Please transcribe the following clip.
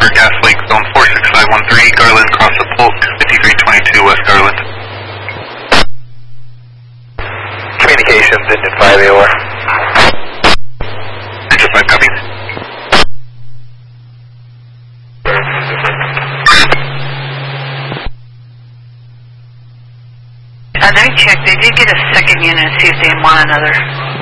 for Gas Lake, zone 46513, Garland, cross the Polk, 5322 West Garland. Communications, engine 5 AOR. Engine 5 copies. Let me check. They did get a second unit and see if they want another